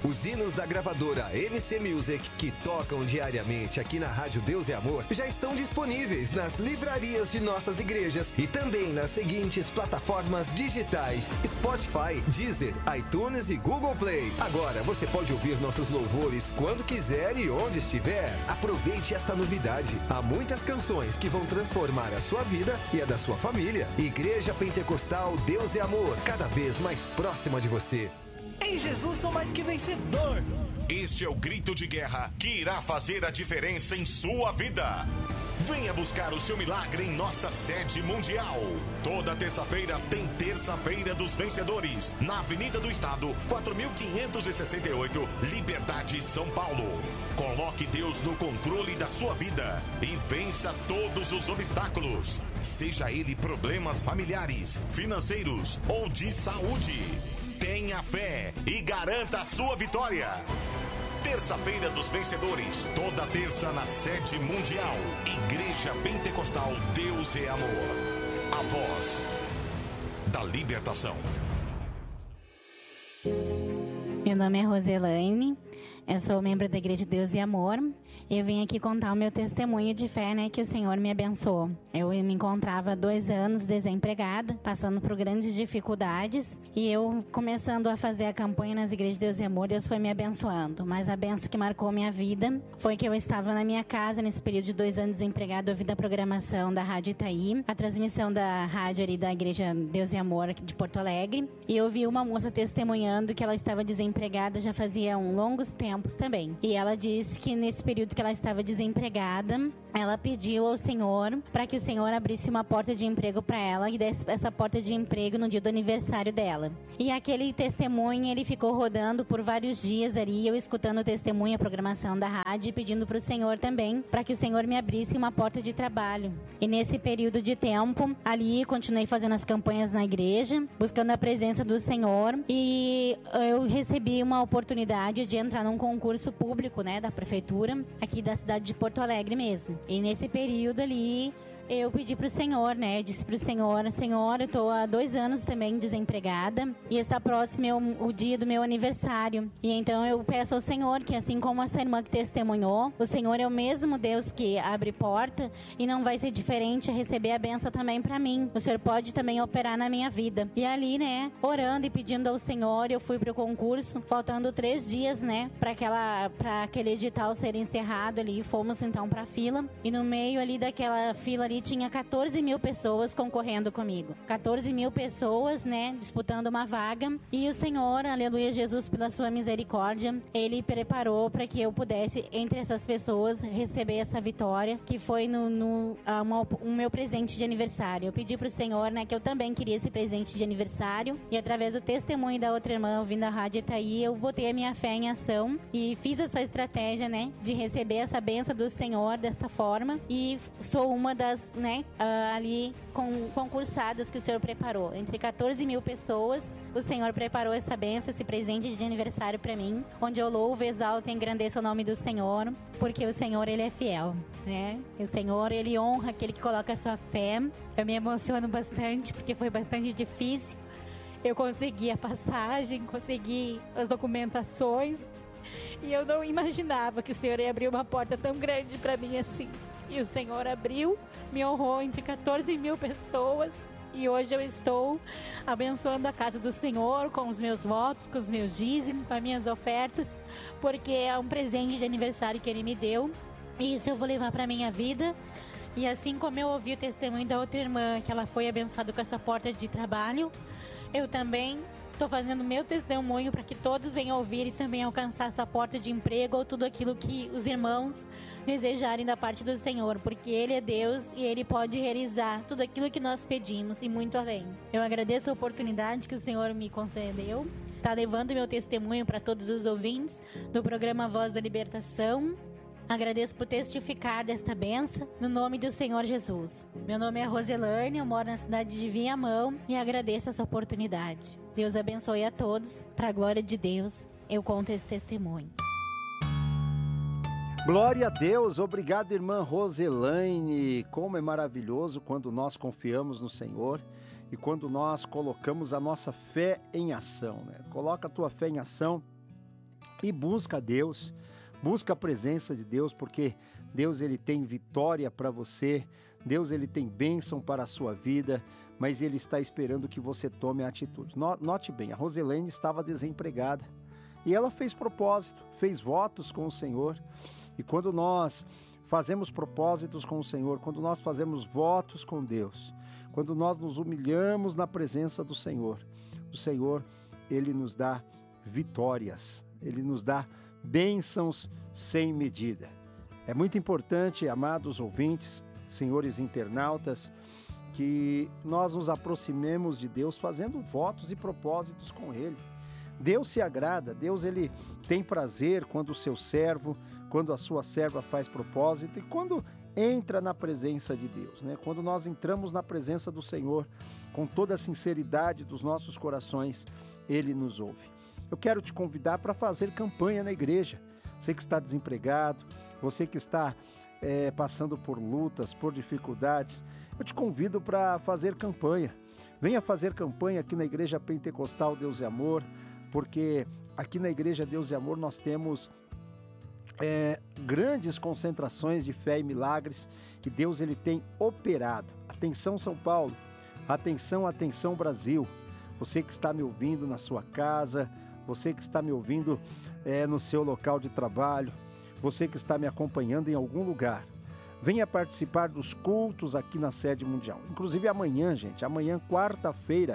Os hinos da gravadora MC Music, que tocam diariamente aqui na Rádio Deus e Amor, já estão disponíveis nas livrarias de nossas igrejas e também nas seguintes plataformas digitais: Spotify, Deezer, iTunes e Google Play. Agora você pode ouvir nossos louvores quando quiser e onde estiver. Aproveite esta novidade. Há muitas canções que vão transformar a sua vida e a da sua família. Igreja Pentecostal Deus e Amor, cada vez mais próxima de você. Em Jesus sou mais que vencedor. Este é o grito de guerra que irá fazer a diferença em sua vida. Venha buscar o seu milagre em nossa sede mundial. Toda terça-feira tem Terça-feira dos Vencedores, na Avenida do Estado, 4568, Liberdade, São Paulo. Coloque Deus no controle da sua vida e vença todos os obstáculos. Seja ele problemas familiares, financeiros ou de saúde. Tenha fé e garanta a sua vitória. Terça-feira dos Vencedores, toda terça na sede mundial. Igreja Pentecostal Deus é Amor. A voz da libertação. Meu nome é Roselaine, eu sou membro da Igreja Deus e Amor. Eu vim aqui contar o meu testemunho de fé, que o Senhor me abençoou. Eu me encontrava há 2 anos desempregada, passando por grandes dificuldades, e eu começando a fazer a campanha nas Igrejas Deus e Amor, Deus foi me abençoando. Mas a benção que marcou minha vida foi que eu estava na minha casa, nesse período de 2 anos desempregada, ouvindo a programação da Rádio Itaí, a transmissão da rádio ali da Igreja Deus e Amor de Porto Alegre, e eu vi uma moça testemunhando que ela estava desempregada já fazia longos tempos também. E ela disse que nesse período que ela estava desempregada, ela pediu ao Senhor para que o Senhor abrisse uma porta de emprego para ela e desse essa porta de emprego no dia do aniversário dela. E aquele testemunho, ele ficou rodando por vários dias ali, eu escutando o testemunho, a programação da rádio, pedindo para o Senhor também, para que o Senhor me abrisse uma porta de trabalho. E nesse período de tempo, ali continuei fazendo as campanhas na igreja, buscando a presença do Senhor, e eu recebi uma oportunidade de entrar num concurso público, da prefeitura, aqui da cidade de Porto Alegre mesmo. E nesse período ali, eu pedi pro Senhor, eu disse pro Senhor, eu tô há 2 anos também desempregada e está próximo o dia do meu aniversário. E então eu peço ao Senhor que, assim como essa irmã que testemunhou, o Senhor é o mesmo Deus que abre porta e não vai ser diferente a receber a benção também para mim. O Senhor pode também operar na minha vida. E ali, orando e pedindo ao Senhor, eu fui pro concurso, faltando 3 dias, para aquele edital ser encerrado ali. Fomos então pra fila e no meio ali daquela fila ali tinha 14 mil pessoas concorrendo comigo. 14 mil pessoas, disputando uma vaga. E o Senhor, aleluia, Jesus, pela sua misericórdia, Ele preparou para que eu pudesse, entre essas pessoas, receber essa vitória, que foi o meu presente de aniversário. Eu pedi pro Senhor, que eu também queria esse presente de aniversário. E através do testemunho da outra irmã, ouvindo a rádio Itaí, eu botei a minha fé em ação e fiz essa estratégia, de receber essa bênção do Senhor desta forma. E sou uma das ali concursadas que o Senhor preparou. Entre 14 mil pessoas, o Senhor preparou essa bênção, esse presente de aniversário para mim, onde eu louvo, exalto e engrandeço o nome do Senhor, porque o Senhor, Ele é fiel, O Senhor, Ele honra aquele que coloca a sua fé. Eu me emociono bastante, porque foi bastante difícil. Eu consegui a passagem, consegui as documentações, e eu não imaginava que o Senhor ia abrir uma porta tão grande para mim assim. E o Senhor abriu, me honrou entre 14 mil pessoas. E hoje eu estou abençoando a casa do Senhor com os meus votos, com os meus dízimos, com as minhas ofertas, porque é um presente de aniversário que Ele me deu. E isso eu vou levar para a minha vida. E assim como eu ouvi o testemunho da outra irmã, que ela foi abençoada com essa porta de trabalho, eu também estou fazendo meu testemunho para que todos venham ouvir e também alcançar essa porta de emprego ou tudo aquilo que os irmãos desejarem da parte do Senhor, porque Ele é Deus e Ele pode realizar tudo aquilo que nós pedimos e muito além. Eu agradeço a oportunidade que o Senhor me concedeu, está levando meu testemunho para todos os ouvintes do programa Voz da Libertação. Agradeço por testificar desta bênção, no nome do Senhor Jesus. Meu nome é Roselaine, eu moro na cidade de Viamão e agradeço essa oportunidade. Deus abençoe a todos, para a glória de Deus, eu conto esse testemunho. Glória a Deus, obrigado, irmã Roselaine. Como é maravilhoso quando nós confiamos no Senhor e quando nós colocamos a nossa fé em ação, Coloca a tua fé em ação, e busca Deus, busca a presença de Deus, porque Deus ele tem vitória para você, Deus ele tem bênção para a sua vida, mas ele está esperando que você tome a atitude. Note bem, a Roselaine estava desempregada e ela fez propósito, fez votos com o Senhor. E quando nós fazemos propósitos com o Senhor, quando nós fazemos votos com Deus, quando nós nos humilhamos na presença do Senhor, o Senhor, ele nos dá vitórias, ele nos dá bênçãos sem medida. É muito importante, amados ouvintes, senhores internautas, que nós nos aproximemos de Deus fazendo votos e propósitos com Ele. Deus se agrada, Deus ele tem prazer quando o seu servo, quando a sua serva faz propósito e quando entra na presença de Deus, né? Quando nós entramos na presença do Senhor com toda a sinceridade dos nossos corações, Ele nos ouve. Eu quero te convidar para fazer campanha na igreja. Você que está desempregado, você que está passando por lutas, por dificuldades, eu te convido para fazer campanha. Venha fazer campanha aqui na Igreja Pentecostal Deus e Amor, porque aqui na Igreja Deus e Amor nós temos grandes concentrações de fé e milagres e Deus ele tem operado. Atenção São Paulo, atenção Brasil, você que está me ouvindo na sua casa, você que está me ouvindo no seu local de trabalho, você que está me acompanhando em algum lugar, venha participar dos cultos aqui na sede mundial. Inclusive amanhã, gente, quarta-feira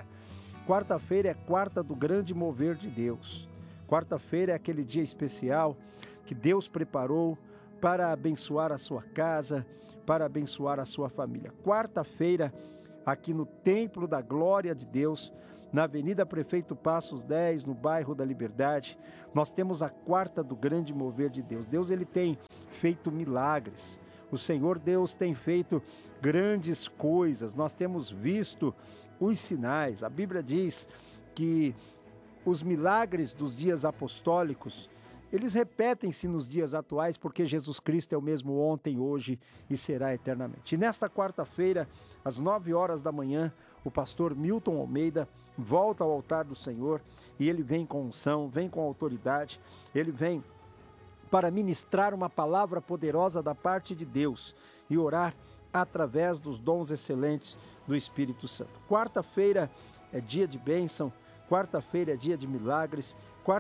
é quarta do grande mover de Deus. Quarta-feira é aquele dia especial que Deus preparou para abençoar a sua casa, para abençoar a sua família. Quarta-feira, aqui no Templo da Glória de Deus, na Avenida Prefeito Passos 10, no bairro da Liberdade, nós temos a quarta do grande mover de Deus. Deus ele tem feito milagres. O Senhor Deus tem feito grandes coisas. Nós temos visto os sinais. A Bíblia diz que os milagres dos dias apostólicos, eles repetem-se nos dias atuais, porque Jesus Cristo é o mesmo ontem, hoje e será eternamente. E nesta quarta-feira, às 9 horas da manhã, o pastor Milton Almeida volta ao altar do Senhor e ele vem com unção, vem com autoridade, ele vem para ministrar uma palavra poderosa da parte de Deus e orar através dos dons excelentes do Espírito Santo. Quarta-feira é dia de bênção, quarta-feira é dia de milagres,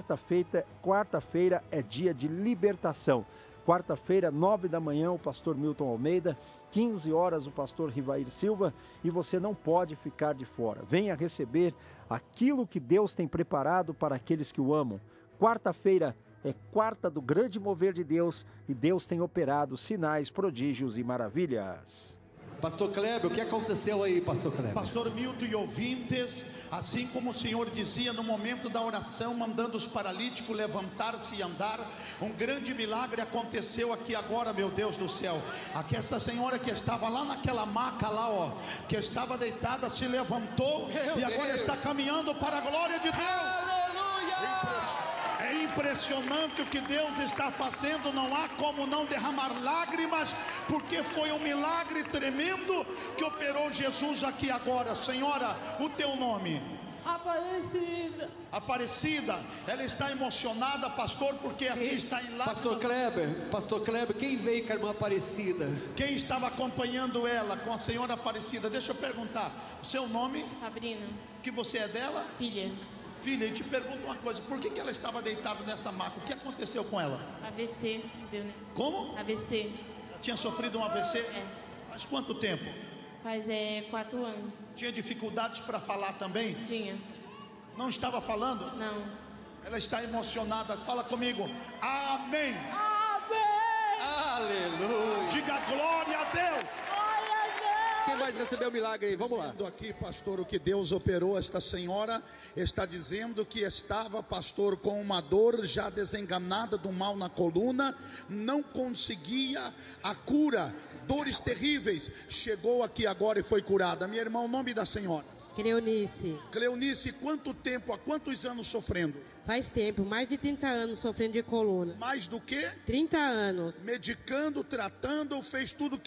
quarta-feira é dia de libertação. Quarta-feira, 9 da manhã, o pastor Milton Almeida, 15 horas o pastor Rivair Silva, e você não pode ficar de fora. Venha receber aquilo que Deus tem preparado para aqueles que o amam. Quarta-feira é quarta do grande mover de Deus e Deus tem operado sinais, prodígios e maravilhas. Pastor Kleber, o que aconteceu aí, Pastor Kleber? Pastor Milton e ouvintes, assim como o Senhor dizia no momento da oração, mandando os paralíticos levantar-se e andar, um grande milagre aconteceu aqui agora, meu Deus do céu. Aqui essa senhora que estava lá naquela maca lá, ó, que estava deitada, se levantou e agora está caminhando para a glória de Deus. Aleluia! É impressionante o que Deus está fazendo, não há como não derramar lágrimas, porque foi um milagre tremendo que operou Jesus aqui agora. Senhora, o teu nome? Aparecida, ela está emocionada, pastor, porque aqui está em lágrimas. Pastor Kleber, quem veio com a irmã Aparecida? Quem estava acompanhando ela com a senhora Aparecida? Deixa eu perguntar, o seu nome? Sabrina. Que você é dela? Filha. Filha, eu te pergunto uma coisa, por que ela estava deitada nessa maca? O que aconteceu com ela? AVC, deu, né? Como? AVC. Ela tinha sofrido um AVC? É. Faz quanto tempo? Faz 4 anos. Tinha dificuldades para falar também? Tinha. Não estava falando? Não. Ela está emocionada, fala comigo. Amém. Amém. Aleluia. Diga glória a Deus. Quem mais recebeu o milagre aí? Vamos lá. Aqui, pastor, o que Deus operou, esta senhora está dizendo que estava, pastor, com uma dor já desenganada do mal na coluna, não conseguia a cura, dores terríveis, chegou aqui agora e foi curada. Minha irmã, o nome da senhora? Cleonice. Cleonice, quanto tempo, há quantos anos sofrendo? Faz tempo, mais de 30 anos sofrendo de coluna. Mais do que? 30 anos. Medicando, tratando, fez tudo que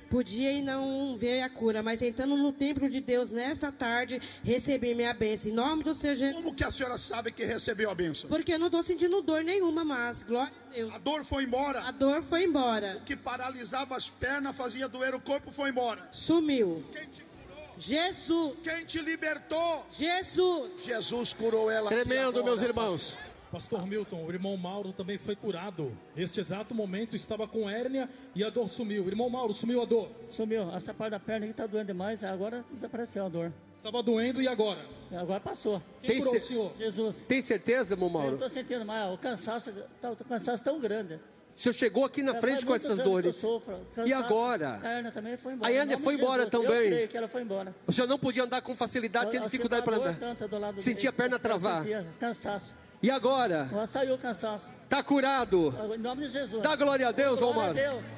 Podia e não ver a cura, mas entrando no templo de Deus nesta tarde, recebi minha bênção. Em nome do Senhor Jesus. Como que a senhora sabe que recebeu a bênção? Porque eu não estou sentindo dor nenhuma, mas glória a Deus. A dor foi embora? A dor foi embora. O que paralisava as pernas, fazia doer o corpo, foi embora? Sumiu. Quem te curou? Jesus. Quem te libertou? Jesus. Jesus curou ela. Tremendo, meus irmãos. Pastor Milton, o irmão Mauro também foi curado. Neste exato momento estava com hérnia e a dor sumiu. Irmão Mauro, sumiu a dor? Sumiu. Essa parte da perna aqui está doendo demais, agora desapareceu a dor. Estava doendo e agora? Agora passou. Quem curou o senhor? Jesus. Tem certeza, irmão Mauro? Eu estou sentindo mais, o cansaço tão grande. O senhor chegou aqui na frente com essas dores. E agora? A hérnia também foi embora. A hérnia foi embora também. Eu creio que ela foi embora. O senhor não podia andar com facilidade, tinha dificuldade para andar. Sentia a perna travar. Sentia cansaço. E agora? Agora saiu o cansaço. Está curado. Em nome de Jesus. Dá glória a Deus, Omar. Glória a Deus.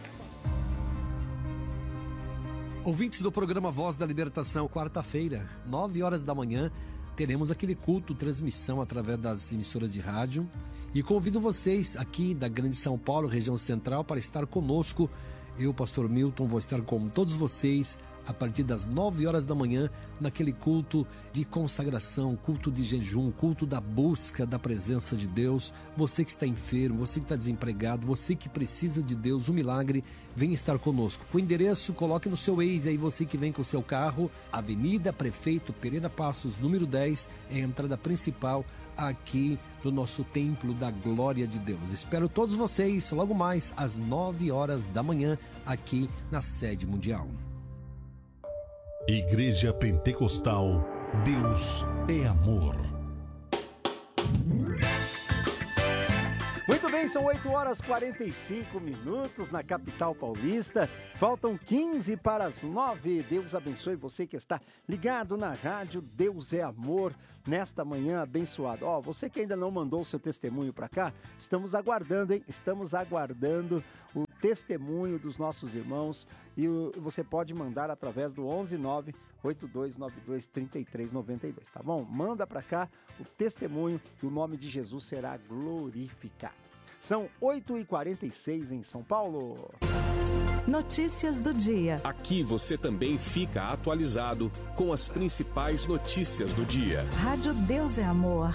Ouvintes do programa Voz da Libertação, quarta-feira, 9 horas da manhã, teremos aquele culto, transmissão através das emissoras de rádio. E convido vocês aqui da Grande São Paulo, região central, para estar conosco. Eu, pastor Milton, vou estar com todos vocês a partir das 9 horas da manhã, naquele culto de consagração, culto de jejum, culto da busca da presença de Deus. Você que está enfermo, você que está desempregado, você que precisa de Deus, um milagre, vem estar conosco. O endereço, coloque no seu Waze aí, você que vem com o seu carro, Avenida Prefeito Pereira Passos, número 10, é a entrada principal aqui do nosso Templo da Glória de Deus. Espero todos vocês logo mais às 9 horas da manhã, aqui na sede mundial. Igreja Pentecostal, Deus é amor. Muito bem, são 8 horas e 45 minutos na capital paulista. Faltam 15 para as 9. Deus abençoe você que está ligado na rádio Deus é Amor nesta manhã abençoada. Ó, você que ainda não mandou o seu testemunho para cá, estamos aguardando, hein? Estamos aguardando o testemunho dos nossos irmãos e você pode mandar através do 11982923392, tá bom? Manda para cá o testemunho e o nome de Jesus será glorificado. São 8h46 em São Paulo. Notícias do dia. Aqui você também fica atualizado com as principais notícias do dia. Rádio Deus é Amor.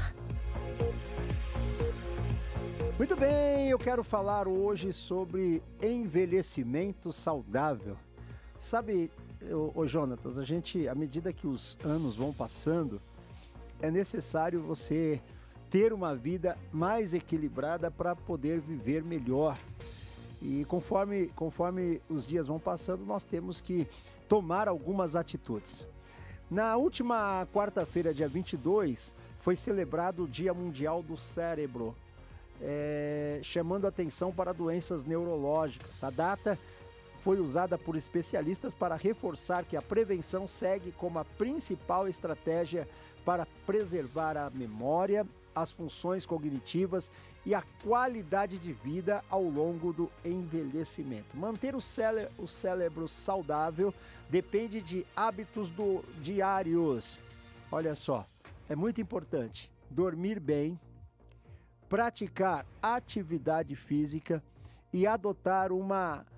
Muito bem, eu quero falar hoje sobre envelhecimento saudável. Sabe, Jonatas, à medida que os anos vão passando, é necessário você ter uma vida mais equilibrada para poder viver melhor. E conforme os dias vão passando, nós temos que tomar algumas atitudes. Na última quarta-feira, dia 22, foi celebrado o Dia Mundial do Cérebro, chamando atenção para doenças neurológicas. A data foi usada por especialistas para reforçar que a prevenção segue como a principal estratégia para preservar a memória, as funções cognitivas e a qualidade de vida ao longo do envelhecimento. Manter o cérebro saudável depende de hábitos diários. Olha só, é muito importante dormir bem, praticar atividade física e adotar uma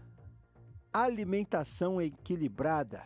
alimentação equilibrada.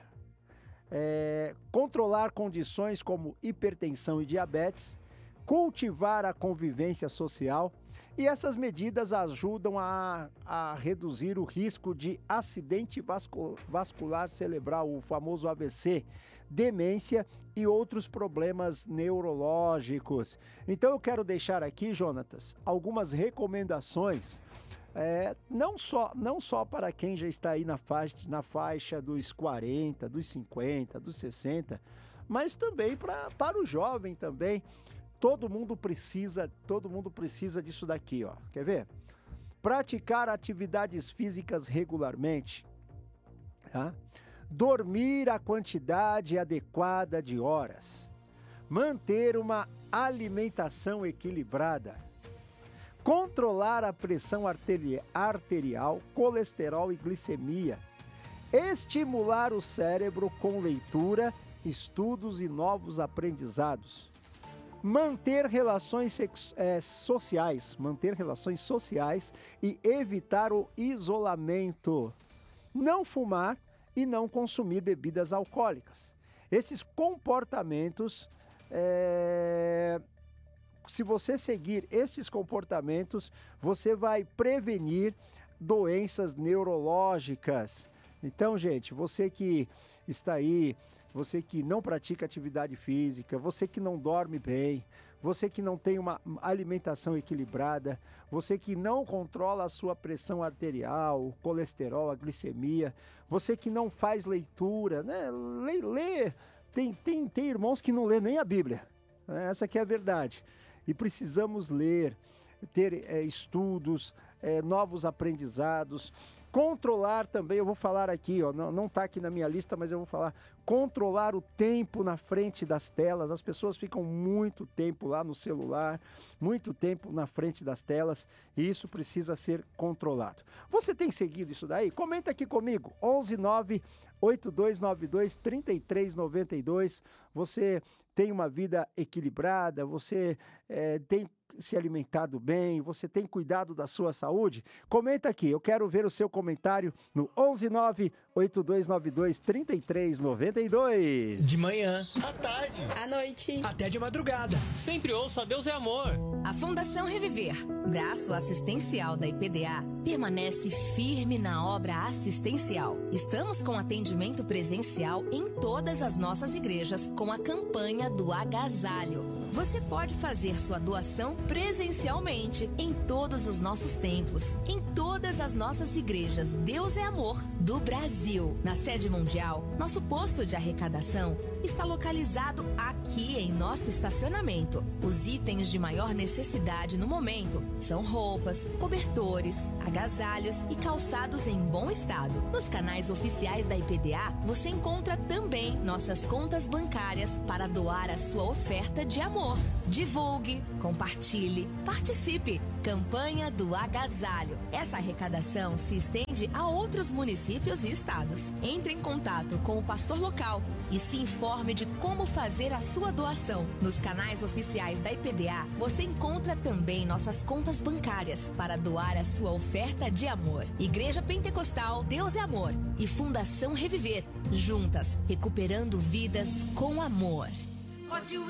Controlar condições como hipertensão e diabetes, cultivar a convivência social, e essas medidas ajudam a reduzir o risco de acidente vascular cerebral, o famoso AVC, demência e outros problemas neurológicos. Então eu quero deixar aqui, Jonatas, algumas recomendações, não só para quem já está aí na faixa dos 40, dos 50, dos 60, mas também para o jovem também. Todo mundo precisa disso daqui, ó. Quer ver? Praticar atividades físicas regularmente, tá? Dormir a quantidade adequada de horas, manter uma alimentação equilibrada, controlar a pressão arterial, colesterol e glicemia, estimular o cérebro com leitura, estudos e novos aprendizados, manter relações sociais e evitar o isolamento, não fumar e não consumir bebidas alcoólicas. Esses comportamentos, se você seguir esses comportamentos, você vai prevenir doenças neurológicas. Então, gente, você que está aí, você que não pratica atividade física, você que não dorme bem, você que não tem uma alimentação equilibrada, você que não controla a sua pressão arterial, o colesterol, a glicemia, você que não faz leitura, né? Tem irmãos que não lê nem a Bíblia, né? Essa que é a verdade. E precisamos ler, ter estudos, novos aprendizados, controlar também, eu vou falar aqui, ó, não está aqui na minha lista, mas eu vou falar, controlar o tempo na frente das telas. As pessoas ficam muito tempo lá no celular, muito tempo na frente das telas, e isso precisa ser controlado. Você tem seguido isso daí? Comenta aqui comigo, 11982923392. Você tem uma vida equilibrada, você tem se alimentado bem, você tem cuidado da sua saúde? Comenta aqui, eu quero ver o seu comentário no 11982923392. De manhã, à tarde, à noite, até de madrugada. Sempre ouço a Deus é Amor. A Fundação Reviver, braço assistencial da IPDA, permanece firme na obra assistencial. Estamos com atendimento presencial em todas as nossas igrejas com a campanha do agasalho. Você pode fazer sua doação presencialmente em todos os nossos templos, em todas as nossas igrejas Deus é Amor do Brasil. Na sede mundial, nosso posto de arrecadação está localizado aqui em nosso estacionamento. Os itens de maior necessidade no momento são roupas, cobertores, agasalhos e calçados em bom estado. Nos canais oficiais da IPDA, você encontra também nossas contas bancárias para doar a sua oferta de amor. Divulgue, compartilhe, participe. Campanha do Agasalho. Essa arrecadação se estende a outros municípios e estados. Entre em contato com o pastor local e se informe de como fazer a sua doação. Nos canais oficiais da IPDA, você encontra também nossas contas bancárias para doar a sua oferta de amor. Igreja Pentecostal Deus é Amor e Fundação Reviver. Juntas, recuperando vidas com amor. Pode o